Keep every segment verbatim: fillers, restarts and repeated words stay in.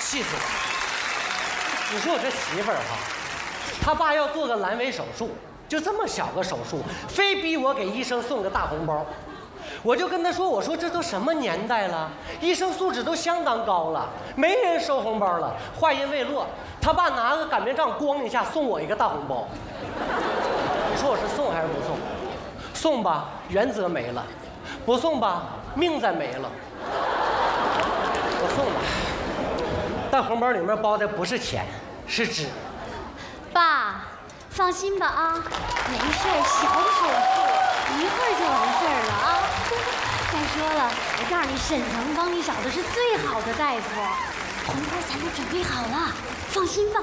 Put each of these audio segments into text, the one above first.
气死我！你说我这媳妇儿哈，她爸要做个阑尾手术，就这么小个手术，非逼我给医生送个大红包。我就跟他说：“我说这都什么年代了，医生素质都相当高了，没人收红包了。”话音未落，他爸拿个擀面杖咣一下送我一个大红包。你说我是送还是不送？送吧，原则没了；不送吧，命再没了。我送吧，但红包里面包的不是钱，是纸。 爸，放心吧啊，没事儿，小手术，一会儿就完事儿了啊。再说了，我告诉你，沈腾帮你找的是最好的大夫，红包咱都准备好了，放心吧。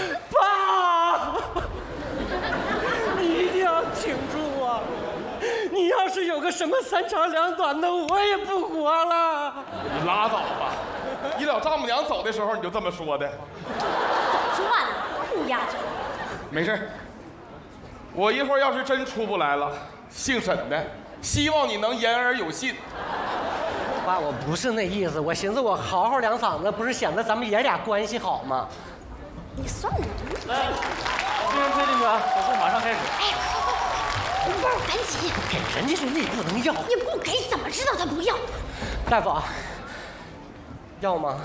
爸，你一定要挺住啊！你要是有个什么三长两短的，我也不活了。 你拉倒吧！你老丈母娘走的时候你就这么说的。 早说完了，乌鸦嘴。 没事，我一会儿要是真出不来了，姓沈的，希望你能言而有信。 爸，我不是那意思，我寻思我嚎嚎两嗓子，不是显得咱们爷俩关系好吗？ 你算了， 来，病人推进去啊，手术马上开始。 哎，红包赶紧给人家是你不能要， 你不给怎么知道他不要？ 大夫啊，要吗？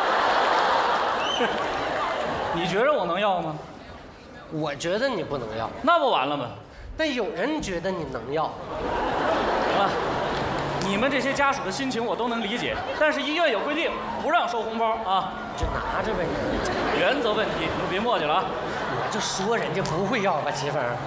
你觉着我能要吗？ 我觉得你不能要， 那不完了吗？ 但有人觉得你能要。 行了，你们这些家属的心情我都能理解，但是医院有规定，不让收红包啊。 就拿着呗。 原则问题，你们别磨叽了啊。 我就说人家不会要吧，媳妇儿。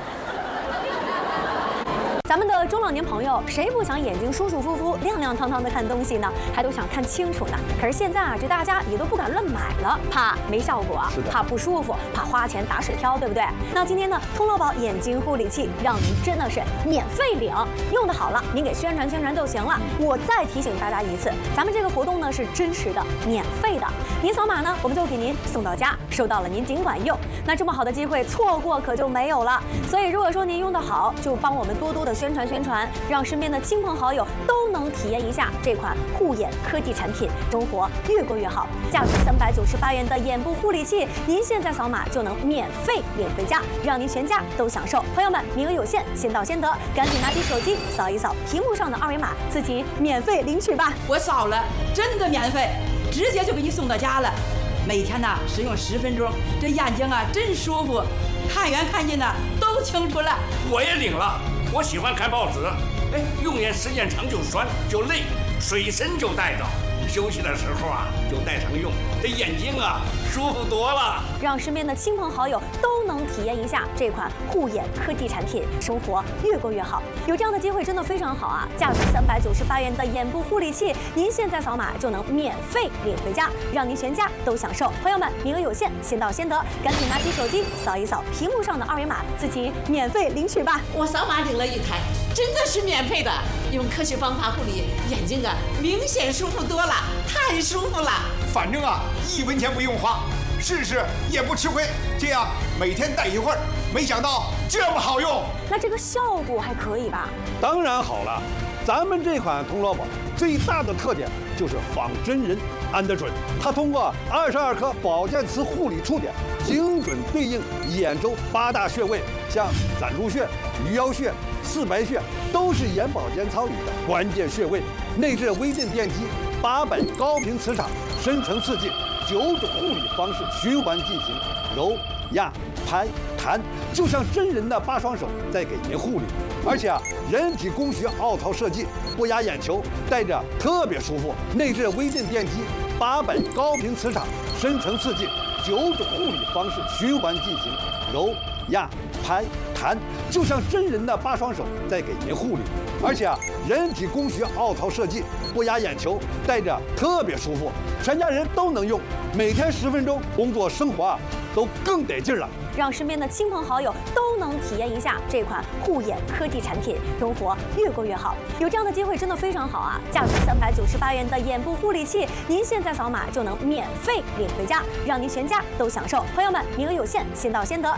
咱们的中老年朋友，谁不想眼睛舒舒服服、亮亮堂堂的看东西呢？还都想看清楚呢。可是现在啊，这大家也都不敢乱买了，怕没效果，怕不舒服，怕花钱打水漂，对不对？那今天呢，通乐宝眼睛护理器让您真的是免费领，用的好了，您给宣传宣传就行了。我再提醒大家一次，咱们这个活动呢是真实的、免费的，您扫码呢，我们就给您送到家，收到了您尽管用。那这么好的机会，错过可就没有了。所以如果说您用得好，就帮我们多多的宣传宣传，让身边的亲朋好友都能体验一下这款护眼科技产品，生活越过越好。价值三百九十八元的眼部护理器，您现在扫码就能免费领回家，让您全家都享受。朋友们，名额有限，先到先得，赶紧拿起手机扫一扫屏幕上的二维码，自己免费领取吧。 我扫了，真的免费，直接就给你送到家了。每天呢使用十分钟，这眼睛啊真舒服，看远看近呢都清楚了。 我也领了。我喜欢看报纸，哎，用眼时间长就酸就累，水参就带着，休息的时候啊就带上用，这眼睛啊舒服多了。 让身边的亲朋好友都能体验一下这款护眼科技产品，生活越过越好。有这样的机会真的非常好啊！价值三百九十八元的眼部护理器，您现在扫码就能免费领回家，让您全家都享受。朋友们，名额有限，先到先得，赶紧拿起手机扫一扫屏幕上的二维码，自己免费领取吧。 我扫码领了一台，真的是免费的，用科学方法护理眼睛啊，明显舒服多了，太舒服了。 反正啊，一分钱不用花，试试也不吃亏。这样每天戴一会儿，没想到这么好用。 那这个效果还可以吧？ 当然好了，咱们这款通乐宝最大的特点就是仿真人安得准。它通过二十二颗保健磁护理触点，精准对应眼周八大穴位，像攒竹穴、鱼腰穴、四白穴，都是眼保健操里的关键穴位。内置微电电机，八百高频磁场，深层刺激，九种护理方式循环进行，揉、压、拍、弹，就像真人的八双手在给您护理。而且啊，人体工学凹槽设计，不压眼球，戴着特别舒服。内置微电电机，八百高频磁场，深层刺激，九种护理方式循环进行，揉、压、拍、弹，就像真人的八双手在给您护理。而且啊，人体工学凹槽设计，不压眼球，戴着特别舒服，全家人都能用。每天十分钟，工作生活啊都更得劲了。 让身边的亲朋好友都能体验一下这款护眼科技产品，生活越过越好。有这样的机会真的非常好啊！价值三百九十八元的眼部护理器，您现在扫码就能免费领回家，让您全家都享受。朋友们，名额有限，先到先得。